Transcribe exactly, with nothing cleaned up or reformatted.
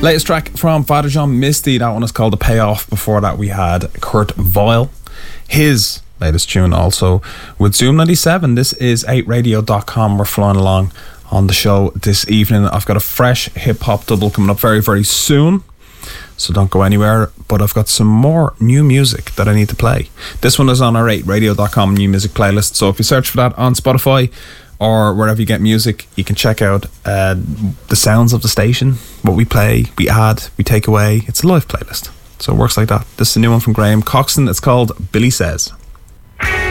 Latest track from Father John Misty. That one is called The Payoff. Before that we had Kurt Vile. His latest tune also with Zoom ninety-seven. This is eight radio dot com. We're flying along on the show this evening. I've got a fresh hip-hop double coming up very, very soon. So don't go anywhere. But I've got some more new music that I need to play. This one is on our eight radio dot com new music playlist. So if you search for that on Spotify or wherever you get music, you can check out uh, the sounds of the station, what we play, we add, we take away. It's a live playlist, so it works like that. This is a new one from Graham Coxon. It's called Billy Says.